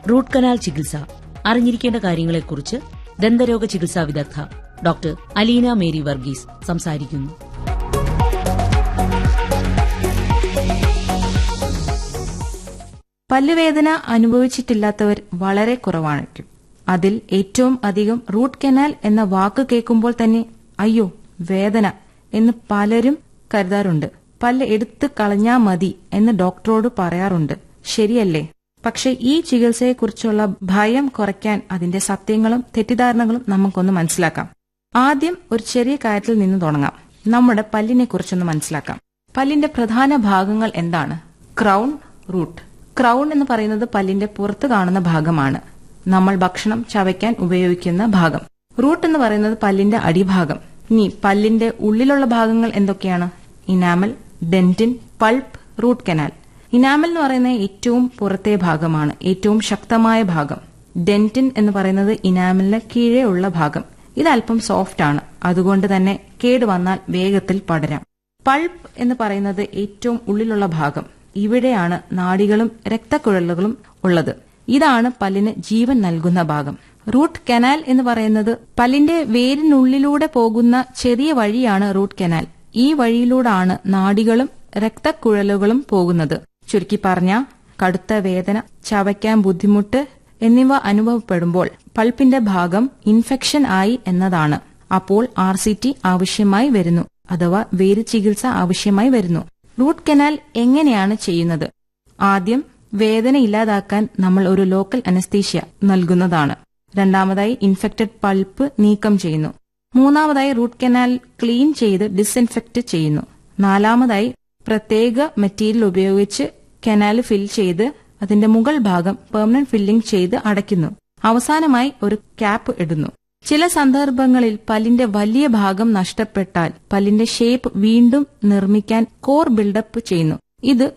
Root canal ചികിത്സ അറിഞ്ഞിരിക്കേണ്ട കാര്യങ്ങളെക്കുറിച്ച് ദന്തരോഗ ചികിത്സാ വിദഗ്ധ ഡോക്ടർ അലീന മേരി വർഗീസ് സംസാരിക്കുന്നു. പല്ലുവേദന അനുഭവിച്ചിട്ടില്ലാത്തവർ വളരെ കുറവായിരിക്കും. അതിൽ ഏറ്റവും അധികം റൂട്ട് കനാൽ എന്ന വാക്ക് കേൾക്കുമ്പോൾ തന്നെ അയ്യോ വേദന എന്ന് പലരും കരുതാറുണ്ട്. പല്ല് എടുത്തു കളഞ്ഞാ മതി എന്ന് ഡോക്ടറോട് പറയാറുണ്ട്. ശരിയല്ലേ? പക്ഷെ ഈ ചികിത്സയെക്കുറിച്ചുള്ള ഭയം കുറയ്ക്കാൻ അതിന്റെ സത്യങ്ങളും തെറ്റിദ്ധാരണകളും നമുക്കൊന്ന് മനസ്സിലാക്കാം. ആദ്യം ഒരു ചെറിയ കാര്യത്തിൽ നിന്ന് തുടങ്ങാം. നമ്മുടെ പല്ലിനെ കുറിച്ചൊന്ന് മനസ്സിലാക്കാം. പല്ലിന്റെ പ്രധാന ഭാഗങ്ങൾ എന്താണ്? Crown, root. ക്രൗൺ എന്ന് പറയുന്നത് പല്ലിന്റെ പുറത്ത് കാണുന്ന ഭാഗമാണ്, നമ്മൾ ഭക്ഷണം ചവയ്ക്കാൻ ഉപയോഗിക്കുന്ന ഭാഗം. റൂട്ട് എന്ന് പറയുന്നത് പല്ലിന്റെ അടിഭാഗം. ഇനി പല്ലിന്റെ ഉള്ളിലുള്ള ഭാഗങ്ങൾ എന്തൊക്കെയാണ്? Enamel, dentine, pulp, root canal. Enamel എന്ന് പറയുന്നത് ഏറ്റവും പുറത്തെ ഭാഗമാണ്, ഏറ്റവും ശക്തമായ ഭാഗം. ഡെന്റിൻ എന്ന് പറയുന്നത് ഇനാമലിന് കീഴേ ഉള്ള ഭാഗം. ഇത് അല്പം സോഫ്റ്റ് ആണ്, അതുകൊണ്ട് തന്നെ കേടുവന്നാൽ വേഗത്തിൽ പടരാം. പൾപ്പ് എന്ന് പറയുന്നത് ഏറ്റവും ഉള്ളിലുള്ള ഭാഗം. ഇവിടെയാണ് നാഡികളും രക്തക്കുഴലുകളും ഉള്ളത്. ഇതാണ് പല്ലിന് ജീവൻ നൽകുന്ന ഭാഗം. റൂട്ട് കനാൽ എന്ന് പറയുന്നത് പല്ലിന്റെ വേരിനുള്ളിലൂടെ പോകുന്ന ചെറിയ വഴിയാണ് റൂട്ട് കനാൽ. ഈ വഴിയിലൂടെയാണ് നാഡികളും രക്തക്കുഴലുകളും പോകുന്നത്. ചുരുക്കി പറഞ്ഞാൽ കടുത്ത വേദന, ചവയ്ക്കാൻ ബുദ്ധിമുട്ട് എന്നിവ അനുഭവപ്പെടുമ്പോൾ പൾപ്പിന്റെ ഭാഗം ഇൻഫെക്ഷൻ ആയി എന്നതാണ്. അപ്പോൾ RCT ആവശ്യമായി വരുന്നു, അഥവാ വേര് ചികിത്സ ആവശ്യമായി വരുന്നു. റൂട്ട് കനാൽ എങ്ങനെയാണ് ചെയ്യുന്നത്? ആദ്യം വേദന ഇല്ലാതാക്കാൻ നമ്മൾ ഒരു ലോക്കൽ അനസ്തീഷ്യ നൽകുന്നതാണ്. രണ്ടാമതായി ഇൻഫെക്റ്റഡ് പൾപ്പ് നീക്കം ചെയ്യുന്നു. മൂന്നാമതായി റൂട്ട് കനാൽ ക്ലീൻ ചെയ്ത് ഡിസ്ഇൻഫെക്റ്റ് ചെയ്യുന്നു. നാലാമതായി പ്രത്യേക മെറ്റീരിയൽ ഉപയോഗിച്ച് കനാൽ ഫിൽ ചെയ്ത് അതിന്റെ മുകൾ ഭാഗം പെർമനന്റ് ഫില്ലിംഗ് ചെയ്ത് അടയ്ക്കുന്നു. അവസാനമായി ഒരു ക്യാപ്പ് ഇടുന്നു. ചില സന്ദർഭങ്ങളിൽ പല്ലിന്റെ വലിയ ഭാഗം നഷ്ടപ്പെട്ടാൽ പല്ലിന്റെ ഷേപ്പ് വീണ്ടും നിർമ്മിക്കാൻ കോർ ബിൽഡപ്പ് ചെയ്യുന്നു. ഇത്